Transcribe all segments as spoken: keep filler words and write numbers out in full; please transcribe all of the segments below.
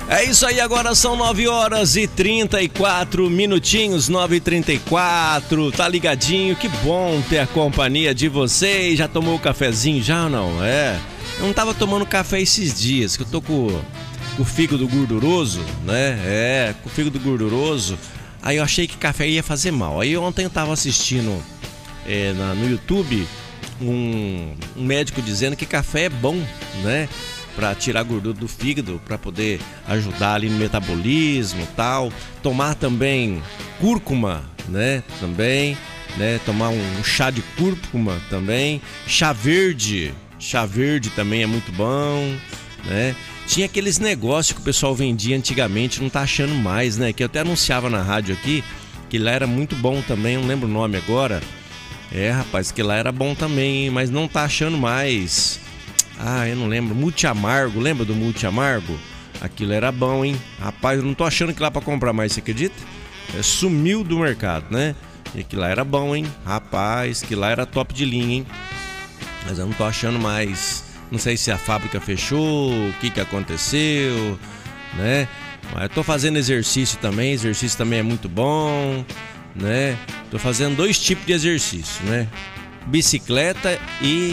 É isso aí, agora são nove horas e trinta e quatro minutinhos, nove e trinta e quatro, tá ligadinho? Que bom ter a companhia de vocês. Já tomou o cafezinho já ou não? É, eu não tava tomando café esses dias, que eu tô com, com o fígado gorduroso, né? É, com o fígado gorduroso. Aí eu achei que café ia fazer mal. Aí ontem eu tava assistindo é, na, no YouTube um, um médico dizendo que café é bom, né? Para tirar gordura do fígado, para poder ajudar ali no metabolismo e tal. Tomar também cúrcuma, né? Também, né? Tomar um chá de cúrcuma também. Chá verde, chá verde também é muito bom, né? Tinha aqueles negócios que o pessoal vendia antigamente, não tá achando mais, né? Que eu até anunciava na rádio aqui, que lá era muito bom também, não lembro o nome agora. É, rapaz, que lá era bom também, mas não tá achando mais. Ah, eu não lembro. Multi Amargo, lembra do Multi Amargo? Aquilo era bom, hein? Rapaz, eu não tô achando que lá pra comprar mais, você acredita? É, sumiu do mercado, né? E aquilo lá era bom, hein? Rapaz, que lá era top de linha, hein? Mas eu não tô achando mais. Não sei se a fábrica fechou, o que que aconteceu, né? Mas eu tô fazendo exercício também, exercício também é muito bom, né? Tô fazendo dois tipos de exercício, né? Bicicleta e...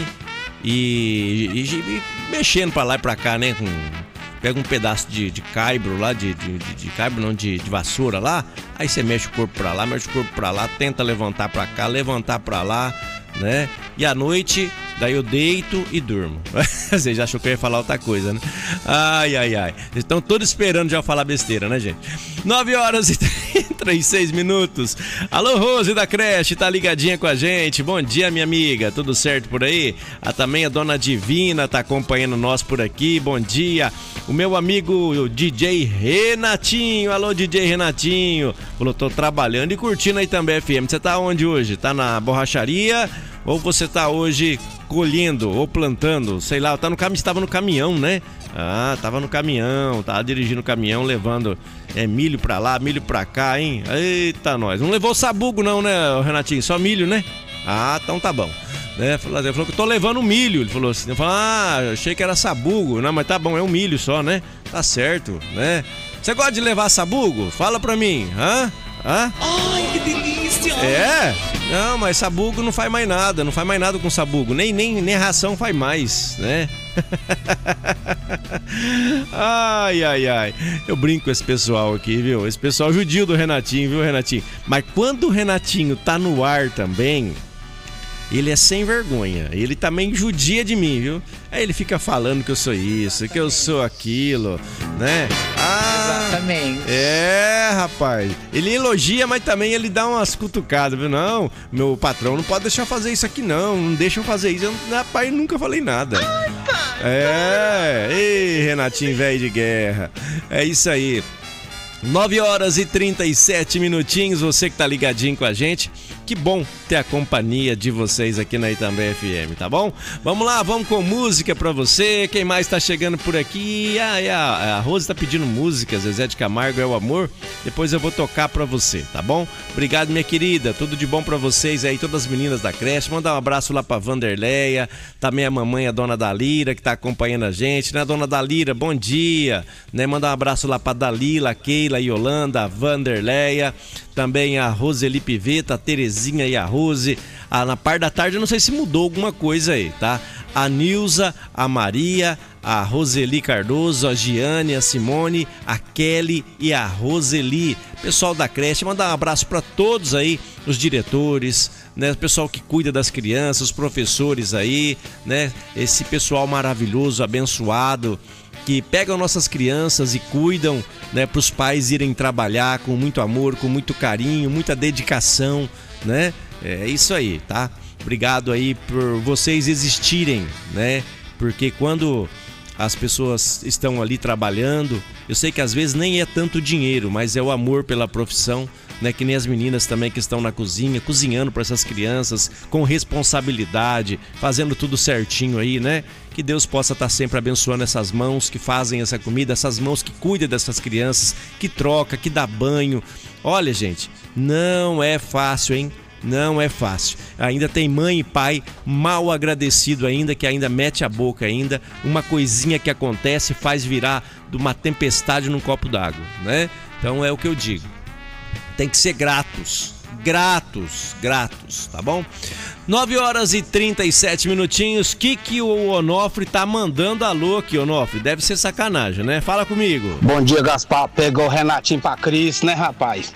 E, e, e mexendo pra lá e pra cá, né? Com, pega um pedaço de, de caibro lá, de, de, de, de caibro não, de, de vassoura lá. Aí você mexe o corpo pra lá, mexe o corpo pra lá, tenta levantar pra cá, levantar pra lá, né? E à noite, daí eu deito e durmo. Você já achou que eu ia falar outra coisa, né? Ai, ai, ai. Vocês estão todos esperando já falar besteira, né, gente? nove horas e trinta e seis minutos. Alô, Rose da creche, tá ligadinha com a gente? Bom dia, minha amiga. Tudo certo por aí? Ah, também a dona Divina tá acompanhando nós por aqui. Bom dia. O meu amigo o D J Renatinho. Alô, D J Renatinho. Falou, tô trabalhando e curtindo aí também F M. Você tá onde hoje? Tá na borracharia? Ou você tá hoje colhendo ou plantando? Sei lá, tá no cam... estava no caminhão, né? Ah, tava no caminhão, tava dirigindo o caminhão, levando é, milho pra lá, milho pra cá, hein? Eita, nós. Não levou sabugo não, né, Renatinho? Só milho, né? Ah, então tá bom. Né? Ele falou que eu tô levando milho. Ele falou assim, eu falei, ah, achei que era sabugo. Não, mas tá bom, é um milho só, né? Tá certo, né? Você gosta de levar sabugo? Fala pra mim, hã? Hã? Ai, que delícia! É? Não, mas sabugo não faz mais nada, não faz mais nada com sabugo, nem, nem, nem ração faz mais, né? Ai, ai, ai. Eu brinco com esse pessoal aqui, viu? Esse pessoal judio do Renatinho, viu, Renatinho? Mas quando o Renatinho tá no ar também, ele é sem vergonha. Ele também judia de mim, viu? Aí ele fica falando que eu sou isso, que eu sou aquilo, né? Ah, exatamente. É, rapaz. Ele elogia, mas também ele dá umas cutucadas, viu? Não, meu patrão não pode deixar eu fazer isso aqui, não. Não deixa eu fazer isso. Eu, rapaz, nunca falei nada. Ai, pai. É. Ei, Renatinho, velho de guerra. É isso aí. nove horas e trinta e sete minutinhos, você que tá ligadinho com a gente. Que bom ter a companhia de vocês aqui na Itambé F M, tá bom? Vamos lá, vamos com música pra você. Quem mais tá chegando por aqui? Ah, é a, a Rose tá pedindo música, Zezé de Camargo é o amor. Depois eu vou tocar pra você, tá bom? Obrigado, minha querida. Tudo de bom pra vocês aí, todas as meninas da creche. Mandar um abraço lá pra Vanderleia, também a mamãe, a dona Dalira, que tá acompanhando a gente, né? Dona Dalira, bom dia, né? Mandar um abraço lá pra Dalila, a Keila, a Yolanda, a Vanderleia, também a Roseli Piveta, a Terezinha e a Rose. Ah, na parte da tarde eu não sei se mudou alguma coisa aí, tá? A Nilza, a Maria, a Roseli Cardoso, a Giane, a Simone, a Kelly e a Roseli. Pessoal da creche, mandar um abraço para todos aí, os diretores, né? O pessoal que cuida das crianças, os professores aí, né? Esse pessoal maravilhoso, abençoado, que pegam nossas crianças e cuidam, né, para os pais irem trabalhar com muito amor, com muito carinho, muita dedicação, né? É isso aí, tá? Obrigado aí por vocês existirem, né? Porque quando as pessoas estão ali trabalhando, eu sei que às vezes nem é tanto dinheiro, mas é o amor pela profissão, né? Que nem as meninas também que estão na cozinha, cozinhando para essas crianças com responsabilidade, fazendo tudo certinho aí, né? Que Deus possa estar sempre abençoando essas mãos que fazem essa comida, essas mãos que cuidam dessas crianças, que troca, que dá banho. Olha, gente, não é fácil, hein? Não é fácil. Ainda tem mãe e pai mal agradecido ainda, que ainda mete a boca ainda. Uma coisinha que acontece faz virar de uma tempestade num copo d'água, né? Então é o que eu digo. Tem que ser gratos. Gratos, gratos, tá bom? nove horas e trinta e sete minutinhos. O que, que o Onofre tá mandando alô aqui, Onofre? Deve ser sacanagem, né? Fala comigo. Bom dia, Gaspar. Pegou o Renatinho pra Cris, né, rapaz?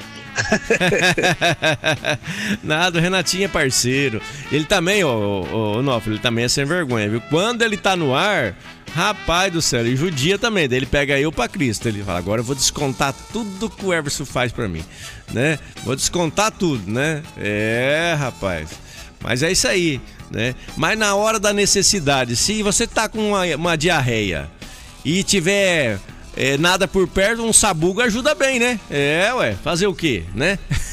Nada, o Renatinho é parceiro. Ele também, ó, ó, Onofre, ele também é sem vergonha, viu? Quando ele tá no ar, rapaz do céu, ele judia também. Daí ele pega eu pra Cristo. Ele fala, agora eu vou descontar tudo que o Everson faz pra mim, né? Vou descontar tudo, né? É, rapaz. Mas é isso aí, né? Mas na hora da necessidade, se você tá com uma, uma diarreia e tiver é, nada por perto, um sabugo ajuda bem, né? É, ué, fazer o quê, né?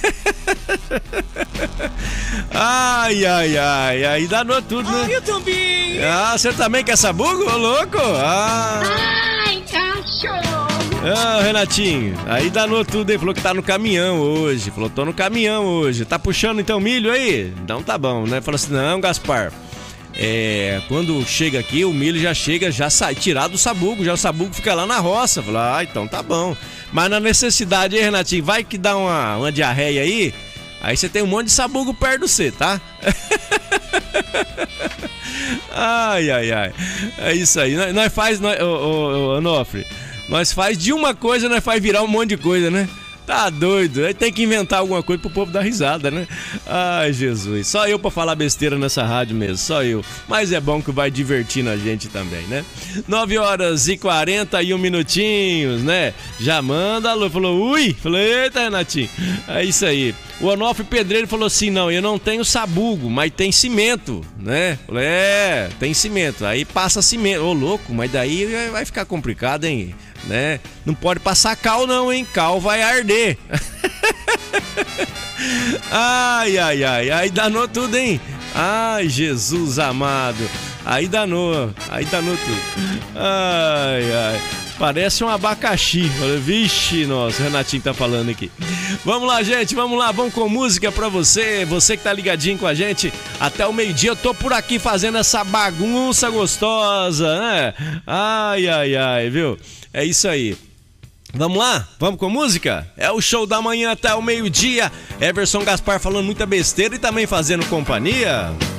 Ai, ai, ai, aí danou tudo, né? Ai, eu também! Ah, você também quer sabugo, ô louco? Ah. Ai, cachorro! Ah, Renatinho, aí danou tudo, hein? Falou que tá no caminhão hoje. Falou, tô no caminhão hoje. Tá puxando então milho aí? Então tá bom, né? Falou assim, não, Gaspar. É, quando chega aqui, o milho já chega, já sai, tirado do sabugo. Já o sabugo fica lá na roça. Falou, ah, então tá bom. Mas na necessidade, hein, Renatinho? Vai que dá uma, uma diarreia aí. Aí você tem um monte de sabugo perto de você, tá? Ai, ai, ai. É isso aí. Nós, nós faz, nós, ô, ô, ô, Onofre. Nós faz de uma coisa, nós faz virar um monte de coisa, né? Tá doido. Aí tem que inventar alguma coisa pro povo dar risada, né? Ai, Jesus. Só eu pra falar besteira nessa rádio mesmo, só eu. Mas é bom que vai divertindo a gente também, né? nove horas e quarenta e um minutinhos, né? Já manda alô. Falou, ui. Falei, eita, Renatinho. É isso aí. O Onofre Pedreiro falou assim, não, eu não tenho sabugo, mas tem cimento, né? Falei, é, tem cimento. Aí passa cimento. Ô, louco, mas daí vai ficar complicado, hein? Né? Não pode passar cal não, hein? Cal vai arder. Ai, ai, ai. Aí danou tudo, hein? Ai, Jesus amado. Aí danou. Aí danou tudo. Ai, ai. Parece um abacaxi. Vixe, nossa, o Renatinho tá falando aqui. Vamos lá, gente, vamos lá, vamos com música pra você. Você que tá ligadinho com a gente até o meio-dia. Eu tô por aqui fazendo essa bagunça gostosa, né? Ai, ai, ai, viu? É isso aí. Vamos lá? Vamos com música? É o show da manhã até o meio-dia. Everson Gaspar falando muita besteira e também fazendo companhia.